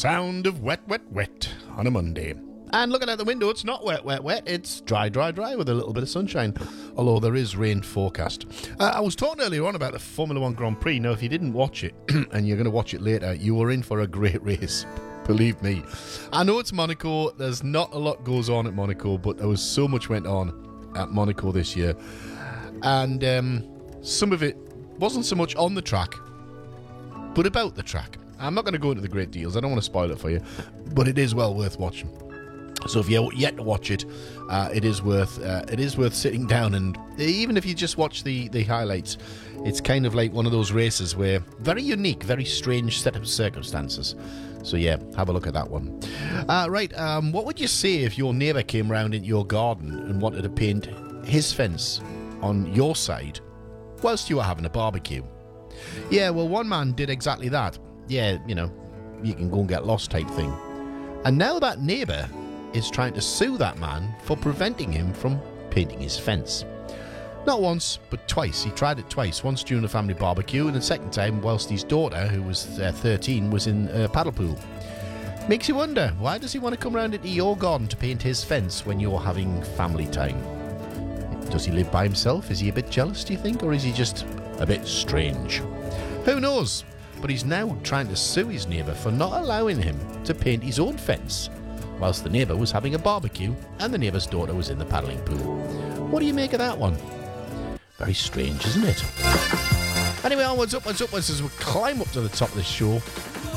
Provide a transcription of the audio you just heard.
sound of wet, wet, wet on a Monday. And looking out the window, it's not wet, wet, wet. It's dry, dry, dry with a little bit of sunshine. Although there is rain forecast. I was talking earlier on about the Formula One Grand Prix. Now, if you didn't watch it, and you're going to watch it later, you were in for a great race. Believe me. I know it's Monaco. There's not a lot goes on at Monaco, but there was so much went on at Monaco this year. And some of it wasn't so much on the track, but about the track. I'm not going to go into the great deals. I don't want to spoil it for you, but it is well worth watching. So if you're yet to watch it, it is worth sitting down, and even if you just watch the highlights, it's kind of like one of those races where very unique, very strange set of circumstances. So yeah, have a look at that one. Right, what would you say if your neighbour came round into your garden and wanted to paint his fence on your side whilst you were having a barbecue? Yeah, well, one man did exactly that. Yeah, you know, you can go and get lost type thing. And now that neighbour is trying to sue that man for preventing him from painting his fence. Not once, but twice. He tried it twice. Once during a family barbecue, and the second time whilst his daughter, who was 13, was in a paddle pool. Makes you wonder, why does he want to come round into your garden to paint his fence when you're having family time? Does he live by himself? Is he a bit jealous, do you think? Or is he just a bit strange? Who knows? But he's now trying to sue his neighbour for not allowing him to paint his own fence whilst the neighbour was having a barbecue and the neighbour's daughter was in the paddling pool. What do you make of that one? Very strange, isn't it? Anyway, onwards, upwards, upwards as we climb up to the top of this show.